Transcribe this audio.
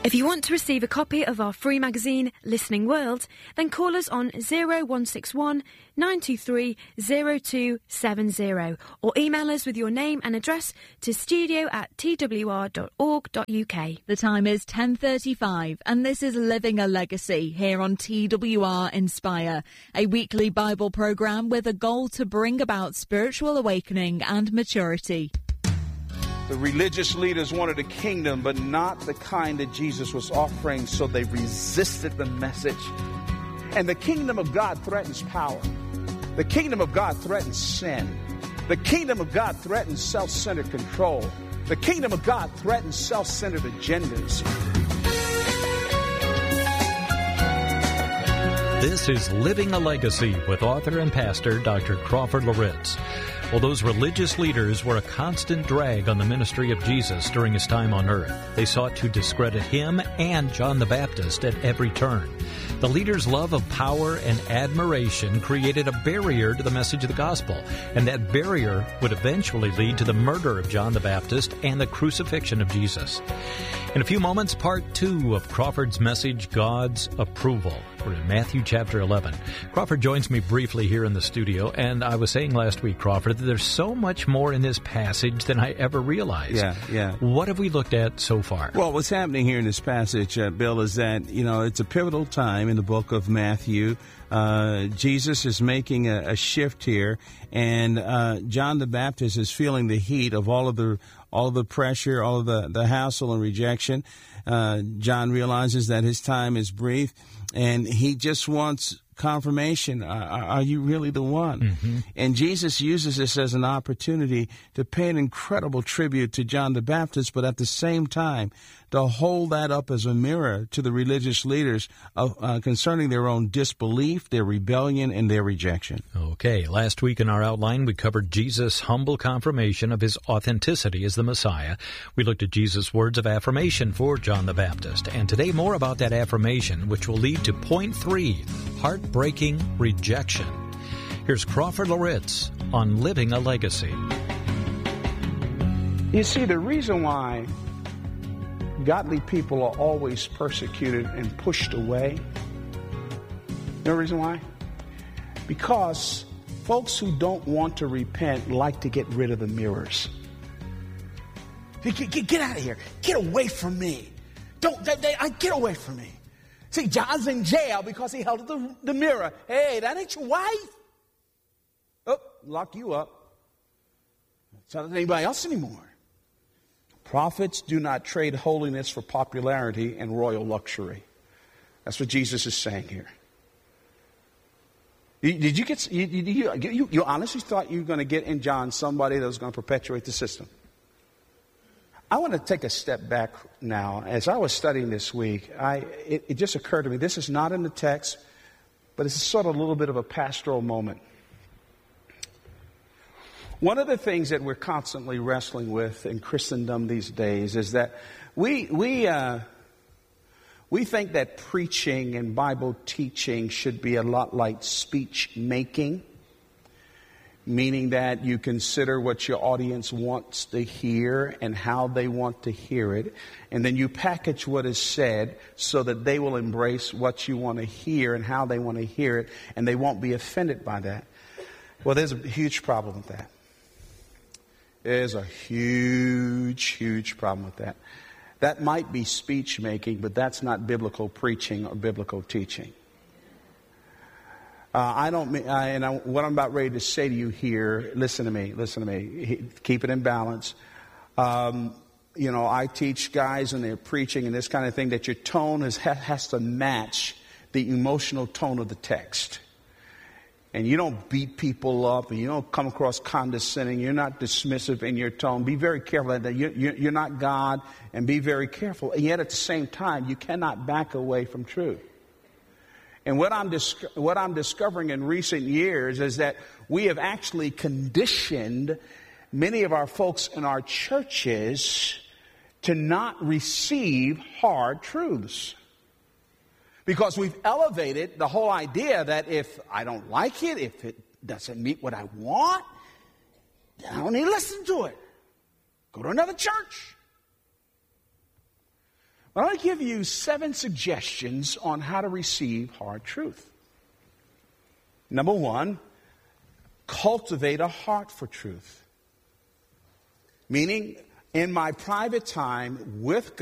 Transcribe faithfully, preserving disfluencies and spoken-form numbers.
If you want to receive a copy of our free magazine, Listening World, then call us on oh one six one, nine two three, oh two seven oh or email us with your name and address to studio at t w r dot org dot u k. The time is ten thirty-five and this is Living a Legacy here on T W R Inspire, a weekly Bible programme with a goal to bring about spiritual awakening and maturity. The religious leaders wanted a kingdom, but not the kind that Jesus was offering, so they resisted the message. And the kingdom of God threatens power. The kingdom of God threatens sin. The kingdom of God threatens self-centered control. The kingdom of God threatens self-centered agendas. This is Living a Legacy with author and pastor Doctor Crawford Loritts. Well, those religious leaders were a constant drag on the ministry of Jesus during his time on earth. They sought to discredit him and John the Baptist at every turn. The leaders' love of power and admiration created a barrier to the message of the gospel, and that barrier would eventually lead to the murder of John the Baptist and the crucifixion of Jesus. In a few moments, part two of Crawford's message, God's Approval. We're in Matthew chapter eleven. Crawford joins me briefly here in the studio, and I was saying last week, Crawford, that there's so much more in this passage than I ever realized. Yeah, yeah. What have we looked at so far? Well, what's happening here in this passage, uh, Bill, is that, you know, it's a pivotal time in the book of Matthew. Uh, Jesus is making a, a shift here, and uh, John the Baptist is feeling the heat of all of the all of the pressure, all of the, the hassle and rejection. Uh, John realizes that his time is brief, and he just wants confirmation. Are, are you really the one? Mm-hmm. And Jesus uses this as an opportunity to pay an incredible tribute to John the Baptist, but at the same time to hold that up as a mirror to the religious leaders of, uh, concerning their own disbelief, their rebellion, and their rejection. Okay, last week in our outline, we covered Jesus' humble confirmation of his authenticity as the Messiah. We looked at Jesus' words of affirmation for John the Baptist. And today, more about that affirmation, which will lead to point three, heartbreaking rejection. Here's Crawford Loritts on Living a Legacy. You see, the reason why godly people are always persecuted and pushed away, you know the reason why? Because folks who don't want to repent like to get rid of the mirrors. Hey, get, get, get out of here. Get away from me. Don't, they, they, I, get away from me. See, John's in jail because he held up the, the mirror. Hey, that ain't your wife. Oh, lock you up. It's not anybody else anymore. Prophets do not trade holiness for popularity and royal luxury. That's what Jesus is saying here. Did you get? You, you, you, you honestly thought you were going to get in John somebody that was going to perpetuate the system? I want to take a step back now. As I was studying this week, I it, it just occurred to me, this is not in the text, but it's sort of a little bit of a pastoral moment. One of the things that we're constantly wrestling with in Christendom these days is that we we uh, we think that preaching and Bible teaching should be a lot like speech making, meaning that you consider what your audience wants to hear and how they want to hear it, and then you package what is said so that they will embrace what you want to hear and how they want to hear it, and they won't be offended by that. Well, there's a huge problem with that. There's a huge, huge problem with that. That might be speech making, but that's not biblical preaching or biblical teaching. Uh, I don't mean, I, and I, what I'm about ready to say to you here, listen to me, listen to me, keep it in balance. Um, you know, I teach guys when they're preaching and this kind of thing that your tone is, has to match the emotional tone of the text. And you don't beat people up, and you don't come across condescending. You're not dismissive in your tone. Be very careful that you're not God, and be very careful. And yet at the same time, you cannot back away from truth. And what I'm dis- what I'm discovering in recent years is that we have actually conditioned many of our folks in our churches to not receive hard truths. Because we've elevated the whole idea that if I don't like it, if it doesn't meet what I want, then I don't need to listen to it. Go to another church. I want to give you seven suggestions on how to receive hard truth. Number one, cultivate a heart for truth. Meaning, in my private time with God,